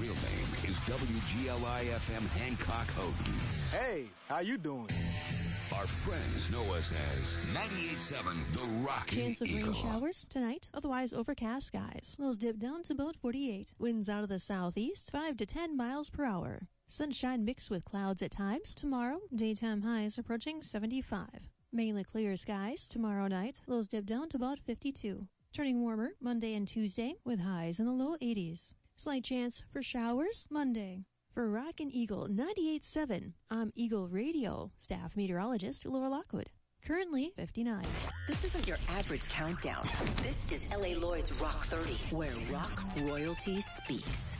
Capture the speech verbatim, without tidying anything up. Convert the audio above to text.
real name is W G L I F M Hancock Houghton. Hey, how you doing? Our friends know us as ninety-eight point seven The Rockin' Chance of Eagle. rain showers tonight, otherwise overcast skies. Lows dip down to about forty-eight. Winds out of the southeast, five to ten miles per hour. Sunshine mixed with clouds at times. Tomorrow, daytime highs approaching seventy-five. Mainly clear skies. Tomorrow night, lows dip down to about fifty-two. Turning warmer Monday and Tuesday with highs in the low eighties. Slight chance for showers Monday. For Rockin' Eagle ninety-eight point seven, I'm Eagle Radio staff meteorologist Laura Lockwood. Currently fifty-nine. This isn't your average countdown. This is L A Lloyd's Rock thirty, where rock royalty speaks.